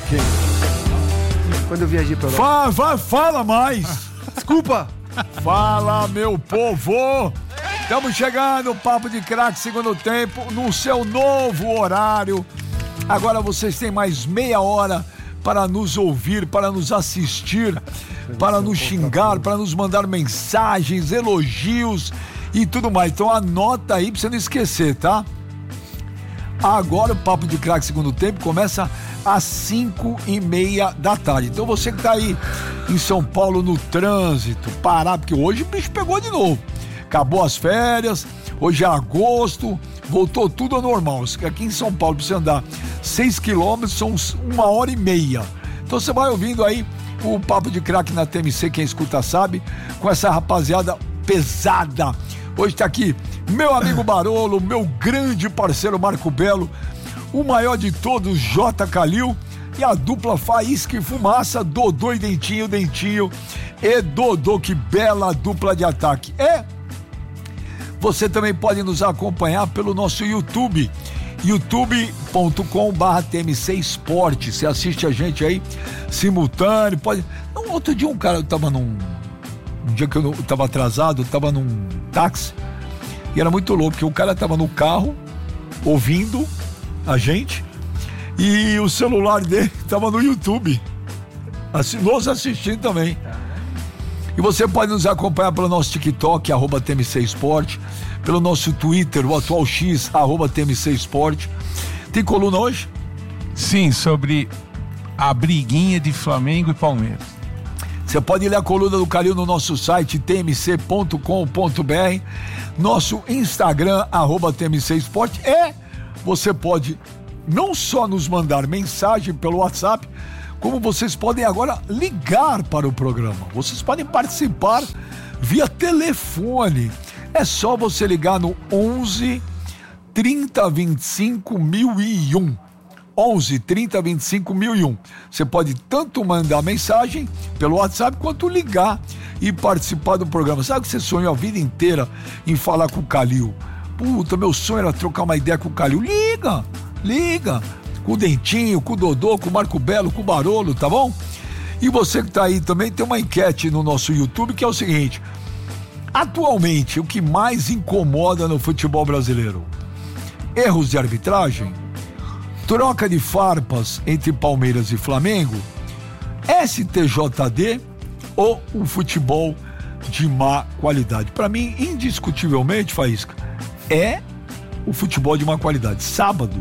Quando eu viajei pra lá. Fala mais. Desculpa. Fala, meu povo. Estamos chegando, Papo de Craque, segundo tempo, no seu novo horário. Agora vocês têm mais meia hora para nos ouvir, para nos assistir, para nos xingar, para nos mandar mensagens, elogios e tudo mais. Então anota aí pra você não esquecer, tá? Agora o Papo de Craque segundo tempo começa às 5:30 da tarde. Então você que tá aí em São Paulo no trânsito, parar, porque hoje o bicho pegou de novo. Acabou as férias, hoje é agosto, voltou tudo ao normal. Aqui em São Paulo, pra você andar 6 quilômetros, são 1h30. Então você vai ouvindo aí o Papo de Craque na TMC, quem escuta sabe, com essa rapaziada pesada. Hoje tá aqui meu amigo Barolo, meu grande parceiro Marco Belo, o maior de todos, J. Calil, e a dupla Faísca e Fumaça, Dodô e Dentinho, Dentinho e Dodô. Que bela dupla de ataque. Você também pode nos acompanhar pelo nosso YouTube, youtube.com/TMC Esporte. Você assiste a gente aí simultâneo, pode... Outro dia um cara, eu tava um dia que eu tava atrasado, eu tava num táxi, e era muito louco, porque o cara tava no carro, ouvindo a gente, e o celular dele tava no YouTube, nos assistindo também. E você pode nos acompanhar pelo nosso TikTok, @TMC Esporte, pelo nosso Twitter, o atual X, @TMC Esporte. Tem coluna hoje? Sim, sobre a briguinha de Flamengo e Palmeiras. Você pode ler a coluna do Calil no nosso site, tmc.com.br, nosso Instagram, @TMC Esporte, e você pode não só nos mandar mensagem pelo WhatsApp, como vocês podem agora ligar para o programa. Vocês podem participar via telefone. É só você ligar no 11 30 25 1001. 11 30 25 1001. Você pode tanto mandar mensagem pelo WhatsApp quanto ligar e participar do programa. Sabe que você sonhou a vida inteira em falar com o Calil? Puta, meu sonho era trocar uma ideia com o Calil. Liga. Com o Dentinho, com o Dodô, com o Marco Belo, com o Barolo, tá bom? E você que tá aí também, tem uma enquete no nosso YouTube que é o seguinte: atualmente, o que mais incomoda no futebol brasileiro? Erros de arbitragem? Troca de farpas entre Palmeiras e Flamengo? STJD ou o futebol de má qualidade? Para mim, indiscutivelmente, Faísca, é o futebol de má qualidade. Sábado,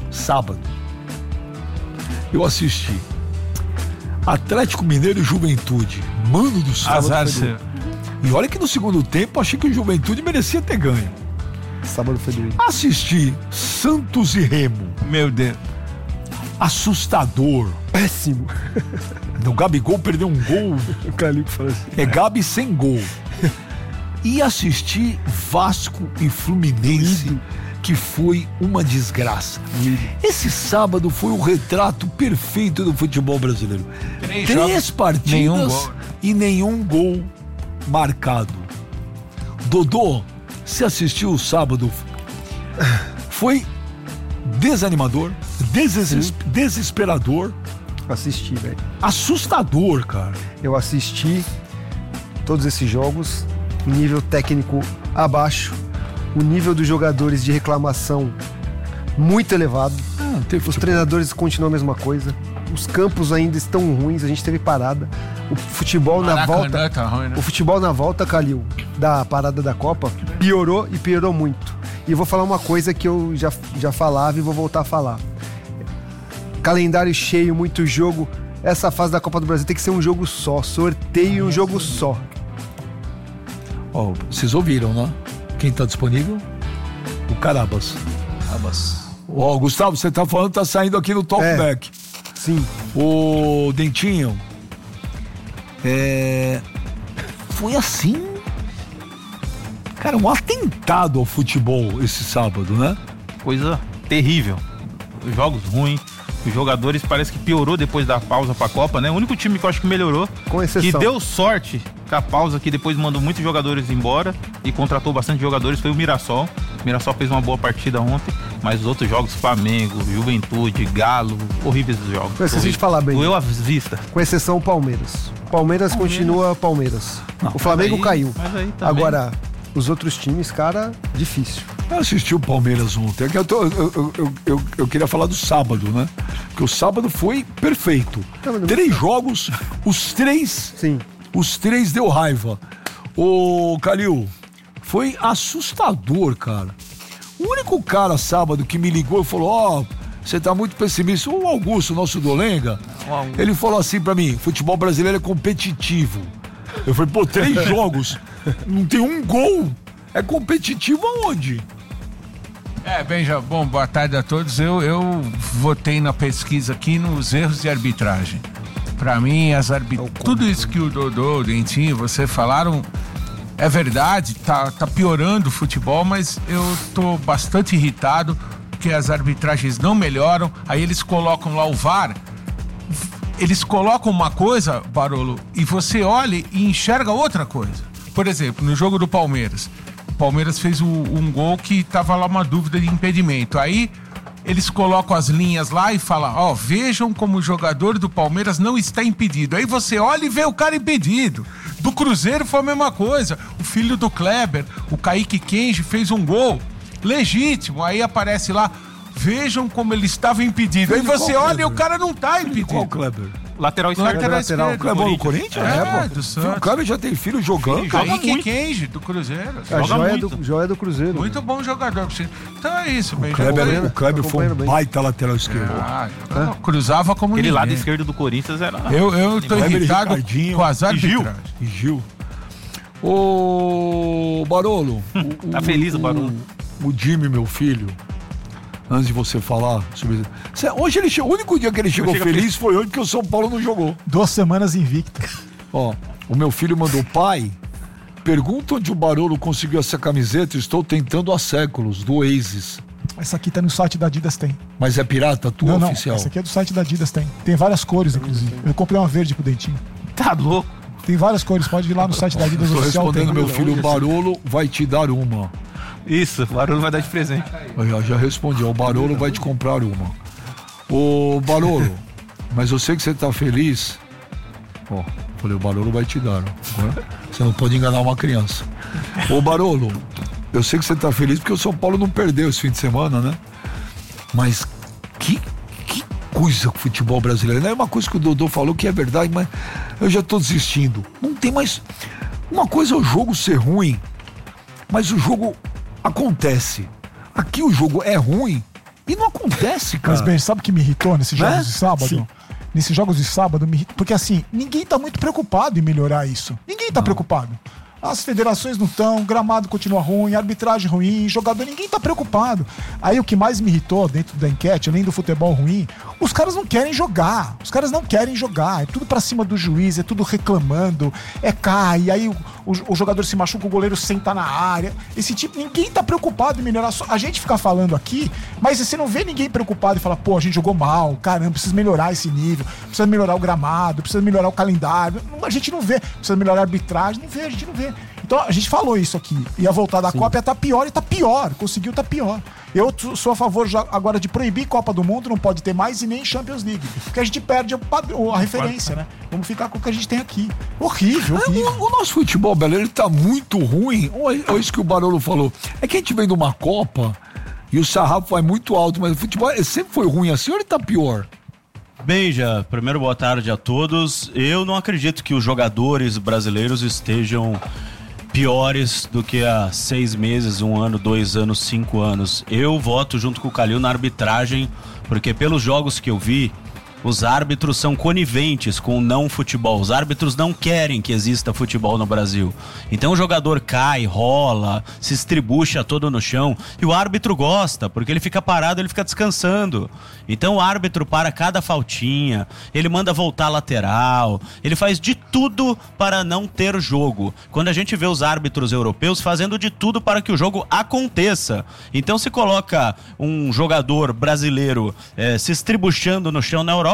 eu assisti Atlético Mineiro e Juventude. Mano do céu. Azar seu. E olha que no segundo tempo achei que o Juventude merecia ter ganho. Sábado foi doido. Assisti Santos e Remo. Meu Deus. Assustador. Péssimo. O Gabigol perdeu um gol. O Calil falou assim. É Gabi sem gol. E assisti Vasco e Fluminense, que foi uma desgraça. Esse sábado foi o retrato perfeito do futebol brasileiro. 3 partidas e nenhum gol marcado. Dodô, você assistiu o sábado? Foi desanimador, desesperador. Assisti, velho. Assustador, cara. Eu assisti todos esses jogos, nível técnico abaixo, o nível dos jogadores de reclamação muito elevado. Os treinadores continuam a mesma coisa. Os campos ainda estão ruins, a gente teve parada. O futebol na volta, tá ruim, né? o futebol na volta, Calil, da parada da Copa, piorou e piorou muito. E eu vou falar uma coisa que eu já falava e vou voltar a falar. Calendário cheio, muito jogo. Essa fase da Copa do Brasil tem que ser um jogo só, sorteio e um jogo só. Ó, vocês ouviram, né? Quem tá disponível? O Carabas. Ó, Gustavo, você tá falando, tá saindo aqui no Talkback. Sim. O Dentinho. Foi assim. Cara, um atentado ao futebol esse sábado, né? Coisa terrível. Jogos ruins. Os jogadores parece que piorou depois da pausa pra Copa, né? O único time que eu acho que melhorou, com exceção, que deu sorte com a pausa, que depois mandou muitos jogadores embora e contratou bastante jogadores, foi o Mirassol. O Mirassol fez uma boa partida ontem. Mas os outros jogos, Flamengo, Juventude, Galo, horríveis os jogos. Mas se a gente falar bem, doeu a vista. com exceção Palmeiras. Palmeiras continua Palmeiras. Não, o Flamengo caiu. Mas aí também. Agora, os outros times, cara, difícil. Eu assisti o Palmeiras ontem. É que eu queria falar do sábado, né? Porque o sábado foi perfeito. 3 jogos, os 3. Sim. Os 3 deu raiva. Ô, Calil, foi assustador, cara. O único cara sábado que me ligou e falou: você tá muito pessimista. O Augusto, nosso Dolenga, ele falou assim pra mim: futebol brasileiro é competitivo. Eu falei: 3 jogos, não tem um gol. É competitivo aonde? Benja, bom, boa tarde a todos. Eu votei na pesquisa aqui nos erros de arbitragem. Pra mim, tudo isso que o Dodô, o Dentinho, você falaram, é verdade, tá piorando o futebol, mas eu tô bastante irritado porque as arbitragens não melhoram. Aí eles colocam lá o VAR, eles colocam uma coisa, Barolo, e você olha e enxerga outra coisa. Por exemplo, no jogo do Palmeiras, o Palmeiras fez um gol que tava lá uma dúvida de impedimento. Aí eles colocam as linhas lá e falam: vejam como o jogador do Palmeiras não está impedido. Aí você olha e vê o cara impedido. Do Cruzeiro foi a mesma coisa. O filho do Kleber, o Kaique Kenji, fez um gol legítimo. Aí aparece lá: vejam como ele estava impedido. Aí você olha e o cara não está impedido. Qual Kleber? Lateral esquerdo. O Kleber do Corinthians? Do Santos. O Kleber já tem filho jogando. Kaique Kenji, do Cruzeiro. A joia do Cruzeiro. Muito bom jogador. Então é isso, bem. O Kleber foi um baita lateral esquerdo. Cruzava como Aquele ninguém. lado esquerdo do Corinthians era... Eu tô irritado com as arbitragens. E Gil. Ô, Barolo. Tá feliz o Barolo? O Jimmy, meu filho, antes de você falar sobre isso. Hoje ele chegou, o único dia que ele chegou feliz foi hoje, porque o São Paulo não jogou. 2 semanas invicto. O meu filho mandou: pai, pergunta onde o Barolo conseguiu essa camiseta. Estou tentando há séculos, do Oasis. Essa aqui tá no site da Adidas, tem. Mas é pirata, tua não, oficial? Essa aqui é do site da Adidas, tem. Tem várias cores, inclusive. Eu comprei uma verde pro Dentinho. Tá louco? Tem várias cores, pode ir lá no site da Adidas Estou oficial. respondendo, meu filho: o Barolo vai te dar uma. Isso, o Barolo vai dar de presente. Eu já respondi: o Barolo vai te comprar uma. Ô, Barolo, mas eu sei que você tá feliz. Falei: o Barolo vai te dar. Você não pode enganar uma criança. Ô, Barolo, eu sei que você tá feliz porque o São Paulo não perdeu esse fim de semana, né? Mas que coisa com o futebol brasileiro. Não é uma coisa que o Dodô falou que é verdade, mas eu já tô desistindo. Não tem mais... Uma coisa é o jogo ser ruim, mas o jogo acontece. Aqui o jogo é ruim e não acontece, cara. Mas, bem, sabe o que me irritou nesses jogos de sábado? Sim. Nesses jogos de sábado, me irritou, porque assim, ninguém tá muito preocupado em melhorar isso. Ninguém tá preocupado. As federações não estão, gramado continua ruim, arbitragem ruim, jogador, ninguém tá preocupado. Aí o que mais me irritou dentro da enquete, além do futebol ruim, os caras não querem jogar. Os caras não querem jogar. É tudo pra cima do juiz, é tudo reclamando, cai, aí o jogador se machuca, o goleiro senta na área. Esse tipo, ninguém tá preocupado em melhorar. A gente fica falando aqui, mas você não vê ninguém preocupado e fala: a gente jogou mal, caramba, precisa melhorar esse nível, precisa melhorar o gramado, precisa melhorar o calendário. A gente não vê. Precisa melhorar a arbitragem, não vê, a gente não vê. Então a gente falou isso aqui. Ia voltar da Copa, ia tá pior, e tá pior. Conseguiu, tá pior. Eu sou a favor agora de proibir Copa do Mundo, não pode ter mais, e nem Champions League. Porque a gente perde a referência, né? Vamos ficar com o que a gente tem aqui. Horrível. O nosso futebol brasileiro tá muito ruim. Ou isso que o Barolo falou. É que a gente vem de uma Copa e o sarrafo vai muito alto, mas o futebol sempre foi ruim assim, ou ele tá pior? Benja, primeiro boa tarde a todos. Eu não acredito que os jogadores brasileiros estejam piores do que há 6 meses, 1 ano, 2 anos, 5 anos. Eu voto junto com o Calil na arbitragem, porque pelos jogos que eu vi, os árbitros são coniventes com o não futebol. Os árbitros não querem que exista futebol no Brasil. Então o jogador cai, rola, se estribucha todo no chão, e o árbitro gosta, porque ele fica parado, ele fica descansando. Então o árbitro para cada faltinha, ele manda voltar a lateral, ele faz de tudo para não ter jogo. Quando a gente vê os árbitros europeus fazendo de tudo para que o jogo aconteça. Então se coloca um jogador brasileiro se estribuchando no chão na Europa,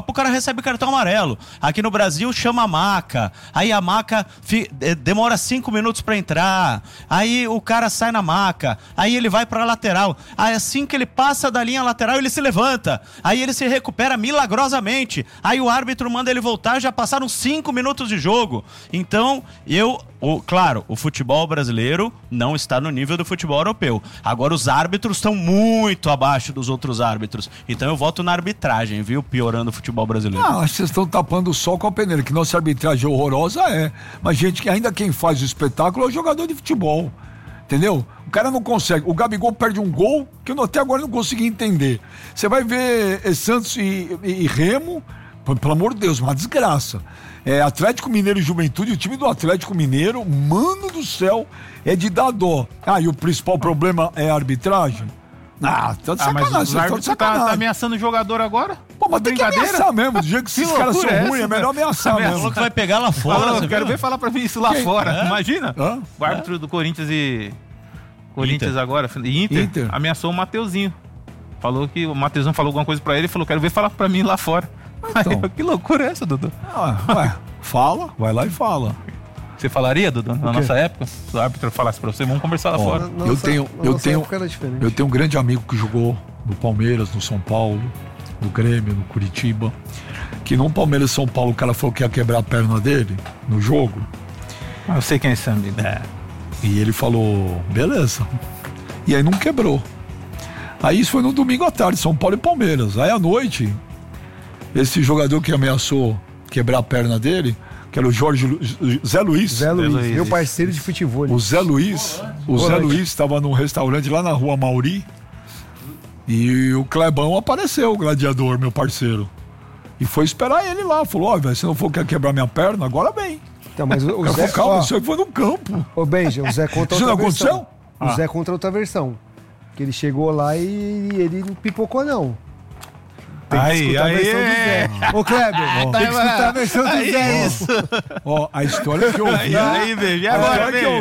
Europa o cara recebe cartão amarelo. Aqui no Brasil chama a maca. Aí a maca demora 5 minutos pra entrar. Aí o cara sai na maca. Aí ele vai pra lateral. Aí assim que ele passa da linha lateral, ele se levanta. Aí ele se recupera milagrosamente. Aí o árbitro manda ele voltar, já passaram 5 minutos de jogo. Então, claro, o futebol brasileiro não está no nível do futebol europeu. Agora os árbitros estão muito abaixo dos outros árbitros. Então eu voto na arbitragem, viu? Piorando o futebol brasileiro. Não, acho que vocês estão tapando o sol com a peneira, que nossa arbitragem horrorosa mas gente, que ainda quem faz o espetáculo é o jogador de futebol. Entendeu? O cara não consegue. O Gabigol perde um gol que eu até agora não consegui entender. Você vai ver Santos e Remo, pelo amor de Deus, uma desgraça. Atlético Mineiro e Juventude, o time do Atlético Mineiro, mano do céu, é de dar dó. E o principal problema é a arbitragem? Tá de sacanagem. Mas o árbitro tá ameaçando o jogador agora? Pô, mas tem que ameaçar mesmo. Do jeito que esses caras são ruins, é melhor ameaçar mesmo. Falou que vai pegar lá fora. Eu quero ver falar pra mim isso lá fora. Imagina. O árbitro do Corinthians Corinthians agora, Inter, ameaçou o Mateuzinho. Falou que o Mateuzinho falou alguma coisa pra ele e falou, quero ver falar pra mim lá fora. Então. Que loucura é essa, Dudu? Fala, vai lá e fala. Você falaria, Dudu, na nossa época? Se o árbitro falasse pra você, vamos conversar lá fora. Eu tenho um grande amigo que jogou no Palmeiras, no São Paulo, no Grêmio, no Curitiba, que no Palmeiras e São Paulo o cara falou que ia quebrar a perna dele no jogo. Eu sei quem é esse amigo. E ele falou, beleza. E aí não quebrou. Aí isso foi no domingo à tarde, São Paulo e Palmeiras. Aí à noite, esse jogador que ameaçou quebrar a perna dele, que era o Zé Luiz, meu parceiro de futebol. O Zé Luiz estava num restaurante lá na rua Mauri e o Clebão apareceu, o gladiador, meu parceiro. E foi esperar ele lá. Falou, velho, se não for quer quebrar minha perna, agora vem. Então, mas o Zé... Calma, isso aí foi no campo. Ô, Benja, o Zé conta isso outra não versão. Aconteceu? O Zé conta outra versão. Que ele chegou lá e ele não pipocou, não. Tem que escutar a versão do Zé. Ô, Kleber, tem que escutar a versão do Zé. A história que eu ouvi... Aí, baby, agora, que eu